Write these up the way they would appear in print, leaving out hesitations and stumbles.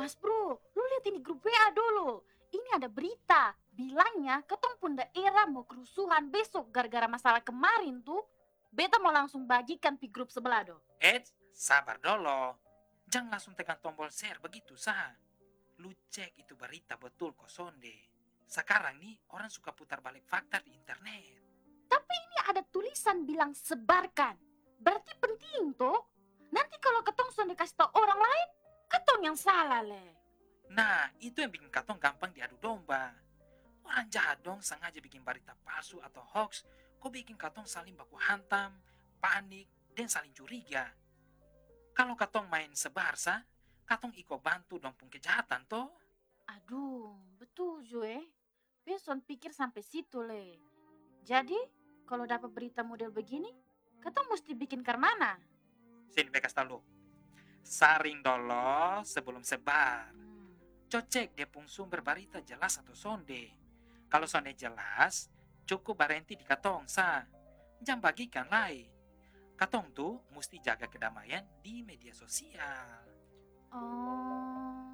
Mas bro, lu lihat ini grup WA dulu. Ini ada berita, bilangnya ketong pun daerah mau kerusuhan besok gara-gara masalah kemarin tuh. Beta mau langsung bagikan di grup sebelah do. Sabar dulu. Jangan langsung tekan tombol share begitu sah. Lu cek itu berita betul kok sonde. Sekarang nih orang suka putar balik fakta di internet. Tapi ini ada tulisan bilang sebarkan. Berarti penting tuh. Nanti kalau ketong sudah dikasih tau orang lain, ketong yang salah le. Nah, itu yang bikin katong gampang diadu domba. Orang jahat dong sengaja bikin berita palsu atau hoax, kok bikin katong saling baku hantam, panik, dan saling curiga. Kalau katong main sebarsa, katong iko bantu dong pun kejahatan toh. Aduh, betul Jo Beson pikir sampai situ le. Jadi, kalau dapat berita model begini, ketong mesti bikin mana? Sini bekas tahu. Saring dulu sebelum sebar. Cocek dia pun sumber berita jelas atau sonde. Kalau sonde jelas, cukup berhenti di katong sa. Jangan bagikan lain. Katong tuh mesti jaga kedamaian di media sosial. Oh.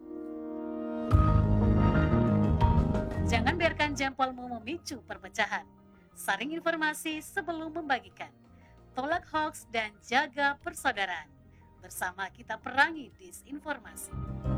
Jangan biarkan jempolmu memicu perpecahan. Saring informasi sebelum membagikan. Tolak hoax dan jaga persaudaraan. Bersama kita perangi disinformasi.